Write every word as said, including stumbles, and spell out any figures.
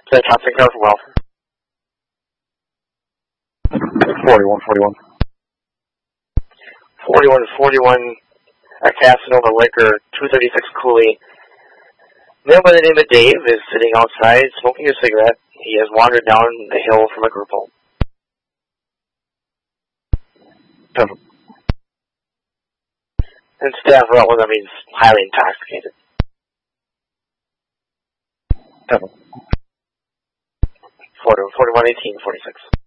The top thing for Welfare. forty-one forty-one. forty-one forty-one at Casanova Liquor, two thirty-six Cooley. Man by the name of Dave is sitting outside smoking a cigarette. He has wandered down the hill from a group home. Seven. And staff are out with him. He's highly intoxicated. Seven. forty-one eighteen forty-six.